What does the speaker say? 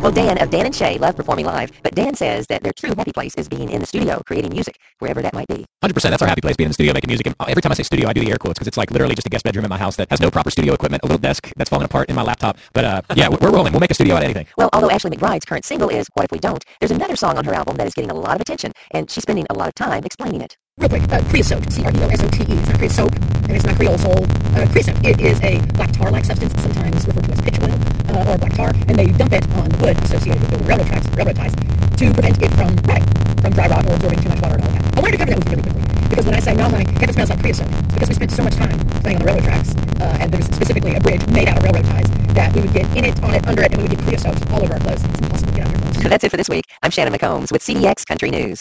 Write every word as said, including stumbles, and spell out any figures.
Well, Dan of Dan and Shay love performing live, but Dan says that their true happy place is being in the studio creating music, wherever that might be. one hundred percent. That's our happy place, being in the studio making music. And every time I say studio, I do the air quotes because it's like literally just a guest bedroom in my house that has no proper studio equipment, a little desk that's falling apart in my laptop. But uh, yeah, we're rolling. We'll make a studio out of anything. Well, although Ashley McBride's current single is What If We Don't, there's another song on her album that is getting a lot of attention, and she's spending a lot of time explaining it. Real quick, uh, creosote, C R E O S O T E. It's not creosote, and it's not creole soul. Uh, creosote, it is a black tar-like substance, sometimes referred to as pitch oil, uh, or black tar, and they dump it on the wood associated with the railroad tracks, railroad ties, to prevent it from rotting, from dry rot or absorbing too much water and all that. I wanted to cover that with you really quickly, because when I say, no, my heaven smells like creosote, it's because we spent so much time playing on the railroad tracks, uh, and there's specifically a bridge made out of railroad ties, that we would get in it, on it, under it, and we would get creosote all over our clothes. It's impossible to get out of your clothes. That's it for this week. I'm Shannon McCombs with C D X Country News.